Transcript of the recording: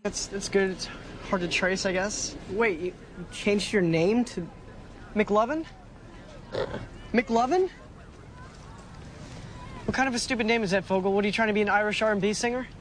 That's good. It's hard to trace, I guess. Wait, you changed your name to McLovin? McLovin? What kind of a stupid name is that, Fogel? What, are you trying to be an Irish R&B singer?